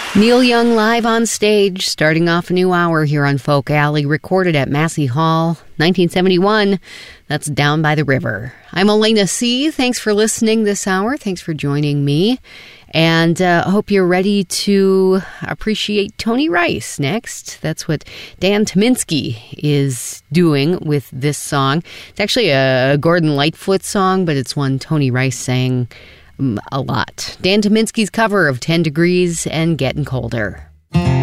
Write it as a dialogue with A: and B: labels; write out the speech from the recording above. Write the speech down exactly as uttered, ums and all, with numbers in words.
A: Neil Young live on stage, starting off a new hour here on Folk Alley, recorded at Massey Hall, nineteen seventy-one. That's Down by the River. I'm Elena C. Thanks for listening this hour. Thanks for joining me. And I uh, hope you're ready to appreciate Tony Rice next. That's what Dan Tyminski is doing with this song. It's actually a Gordon Lightfoot song, but it's one Tony Rice sang a lot. Dan Tyminski's cover of ten degrees and Getting Colder.